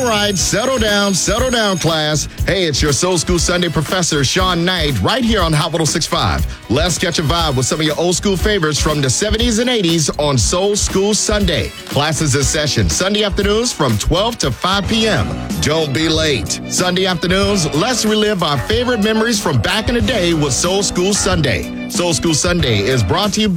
right, settle down, class. Hey, it's your Soul School Sunday professor, Sean Knight, right here on Hot 106.5. Let's catch a vibe with some of your old school favorites from the 70s and 80s on Soul School Sunday. Classes in session Sunday afternoons from 12 to 5 p.m. Don't be late. Sunday afternoons, let's relive our favorite memories from back in the day with Soul School Sunday. Soul School Sunday is brought to you